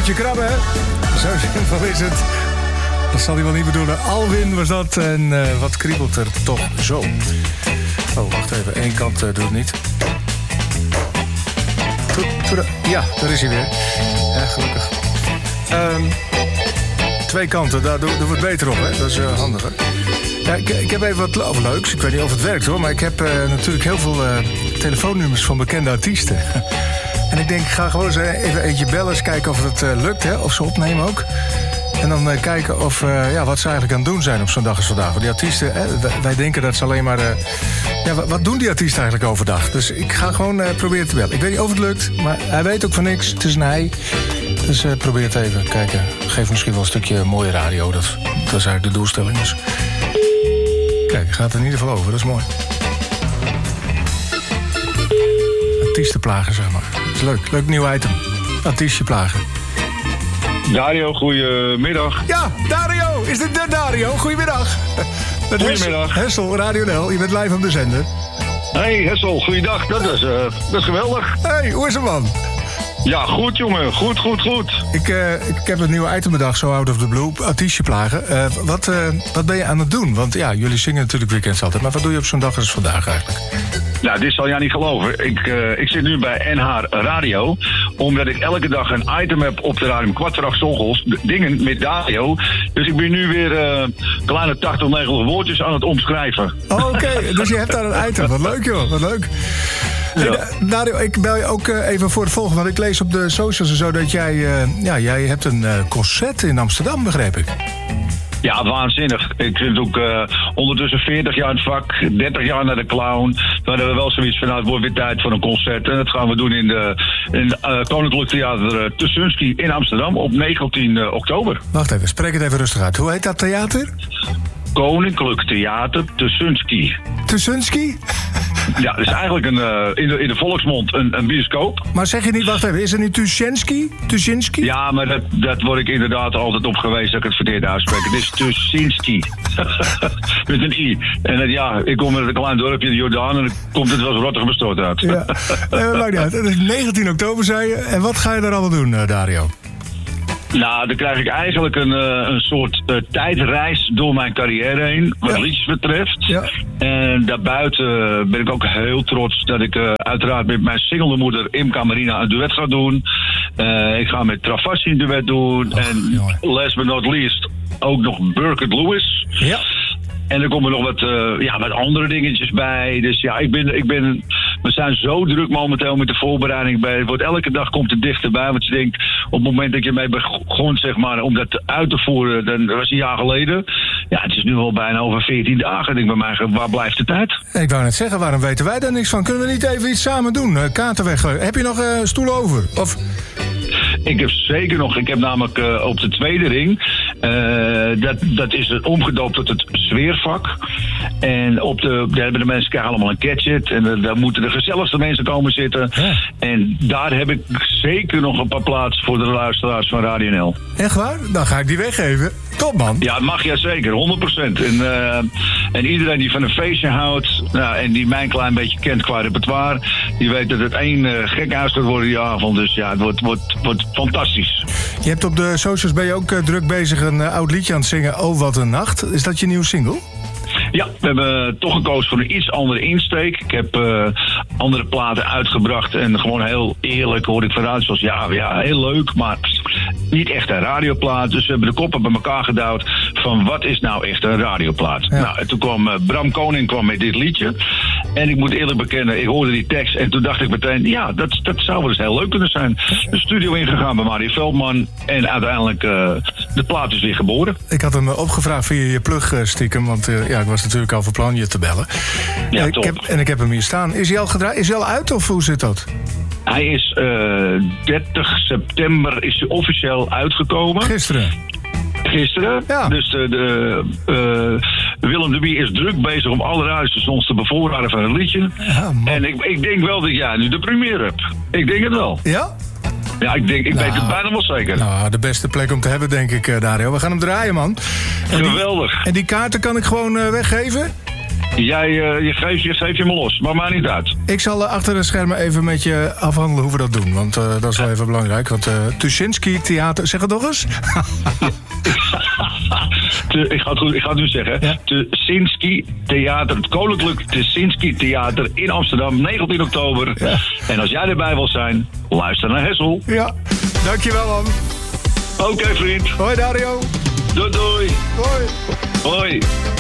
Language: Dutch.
Broodje krabben, hè? Zo simpel is het. Dat zal hij wel niet bedoelen. Alwin was dat. En wat kriebelt er toch zo? Oh, wacht even. Eén kant doet het niet. Ja, daar is hij weer. Ja, gelukkig. Twee kanten, daar doen we het beter op, hè? Dat is handiger. Ja, ik heb even wat leuks. Ik weet niet of het werkt, hoor. Maar ik heb natuurlijk heel veel telefoonnummers van bekende artiesten. En ik denk, ik ga gewoon eens even eentje bellen. Eens kijken of het lukt, hè? Of ze opnemen ook. En dan kijken of, wat ze eigenlijk aan het doen zijn op zo'n dag als vandaag. Want die artiesten, wij denken dat ze alleen maar... wat doen die artiesten eigenlijk overdag? Dus ik ga gewoon proberen te bellen. Ik weet niet of het lukt, maar hij weet ook van niks. Het is een hij. Dus probeer het even. Kijken. Geef misschien wel een stukje mooie radio. Dat is eigenlijk de doelstelling. Dus... Kijk, gaat er in ieder geval over. Dat is mooi. Artiestenplagen, zeg maar. Dat is leuk. Leuk nieuw item. Artiestenplagen. Dario, goedemiddag. Ja, Dario. Is dit de Dario? Goedemiddag. Goedemiddag. Hessel, Radio NL. Je bent live op de zender. Hey Hessel, goeiedag. Dat is geweldig. Hey, hoe is het, man? Ja, goed jongen. Goed. Ik heb een nieuwe item bedacht, zo out of the blue. Artiestenplagen. Wat ben je aan het doen? Want ja, jullie zingen natuurlijk weekends altijd. Maar wat doe je op zo'n dag als vandaag eigenlijk? Nou, dit zal jij niet geloven. Ik zit nu bij NH Radio. Omdat ik elke dag een item heb op de radio. 7:15 ochtends. Dingen met Dario. Dus ik ben nu weer kleine 80, 90 woordjes aan het omschrijven. Oké, dus je hebt daar een item. Wat leuk, joh. Wat leuk. Ja. Hey, Dario, ik bel je ook even voor het volgende. Want ik lees op de socials en zo dat jij hebt een concert in Amsterdam, begreep ik. Ja, waanzinnig. Ik zit ook ondertussen 40 jaar in het vak, 30 jaar naar de clown. We hadden wel zoiets van, het wordt weer tijd voor een concert. En dat gaan we doen in Koninklijk Theater Tuschinski in Amsterdam op 19 oktober. Wacht even, spreek het even rustig uit. Hoe heet dat theater? Koninklijk Theater Tuschinski. Tuschinski? Ja, dat is eigenlijk in de volksmond een bioscoop. Maar zeg je niet, wacht even, is het niet Tuschinski? Ja, maar dat word ik inderdaad altijd op geweest dat ik het verkeerd uitspreek. Het is Tuschinski. Met een i. En ik kom uit een klein dorpje, de Jordaan, en dan komt het wel eens rottig bestoot uit. Ja, dat maakt niet uit. Het is 19 oktober, zei je. En wat ga je daar allemaal doen, Dario? Nou, dan krijg ik eigenlijk een soort tijdreis door mijn carrière heen, wat liedjes betreft. Ja. En daarbuiten ben ik ook heel trots dat ik uiteraard met mijn single moeder Imca Marina een duet ga doen. Ik ga met Travassi een duet doen. En last but not least ook nog Burkett Lewis. Ja. En er komen nog wat andere dingetjes bij. Dus ja, we zijn zo druk momenteel met de voorbereiding bij. Elke dag komt het dichterbij. Want je denkt, op het moment dat je mee begon, zeg maar, om dat uit te voeren, dan was een jaar geleden. Ja, het is nu al bijna over 14 dagen. Ik denk bij mij, waar blijft de tijd? Ik wou net zeggen, waarom weten wij daar niks van? Kunnen we niet even iets samen doen? Kaarten weg. Heb je nog stoelen over? Of... Ik heb zeker nog. Ik heb namelijk op de tweede ring. Dat is omgedoopt tot het sfeervak. En daar hebben de mensen krijgen allemaal een gadget. En daar moeten de gezelligste mensen komen zitten. Ja. En daar heb ik zeker nog een paar plaatsen voor de luisteraars van Radio NL. Echt waar? Dan ga ik die weggeven. Top, man. Ja, dat mag jij zeker. 100%. En iedereen die van een feestje houdt, en die mij een klein beetje kent qua repertoire, die weet dat het één gekhuis gaat worden die avond. Dus ja, het wordt fantastisch. Je hebt op de socials, ben je ook druk bezig een oud liedje aan het zingen. Oh, wat een nacht. Is dat je nieuwe single? Ja, we hebben toch gekozen voor een iets andere insteek. Ik heb andere platen uitgebracht en gewoon heel eerlijk hoorde ik vanuit. Zoals ja, heel leuk, maar niet echt een radioplaat. Dus we hebben de koppen bij elkaar gedouwd van wat is nou echt een radioplaat. Ja. Nou, en toen kwam Bram Koning met dit liedje. En ik moet eerlijk bekennen, ik hoorde die tekst en toen dacht ik meteen, ja, dat zou wel eens heel leuk kunnen zijn. De studio ingegaan bij Mario Veldman en uiteindelijk de plaat is weer geboren. Ik had hem opgevraagd via je plug stiekem, want ik was natuurlijk al van plan je te bellen. Ja, ik heb hem hier staan. Is hij al gedraaid? Is hij al uit of hoe zit dat? Hij is 30 september is hij officieel uitgekomen. Gisteren. Ja. Dus Willem de Bie is druk bezig om alle radiostations te bevoorraden van een liedje. Ja, en ik denk wel dat jij nu de première hebt. Ik denk het wel. Ja? Ja, ik weet het bijna wel zeker. Nou, de beste plek om te hebben, denk ik, Dario. We gaan hem draaien, man. Geweldig. En die kaarten kan ik gewoon weggeven? Je geeft je me los, maar maakt niet uit. Ik zal achter de schermen even met je afhandelen hoe we dat doen. Want dat is wel even belangrijk. Want Tuschinski Theater, zeg het nog eens. Ik ga het nu zeggen. Ja? Tuschinski Theater, het Koninklijk Tuschinski Theater in Amsterdam, 19 oktober. Ja. En als jij erbij wil zijn, luister naar Hessel. Ja, dankjewel man. Oké, vriend. Hoi Dario. Doei. Hoi. Hoi.